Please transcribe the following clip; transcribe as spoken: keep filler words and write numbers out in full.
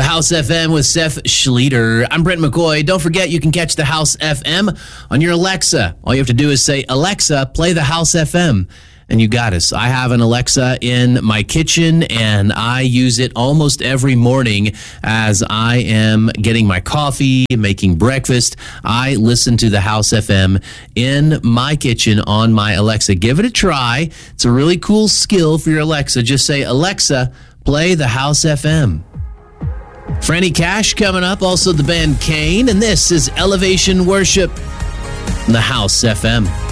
The House F M with Seth Schleter. I'm Brent McCoy. Don't forget, you can catch The House F M on your Alexa. All you have to do is say, Alexa, play The House F M. And you got us. I have an Alexa in my kitchen, and I use it almost every morning as I am getting my coffee, making breakfast. I listen to the House F M in my kitchen on my Alexa. Give it a try. It's a really cool skill for your Alexa. Just say, Alexa, play the House F M. Franny Cash coming up, also the band Kane, and this is Elevation Worship, the House F M.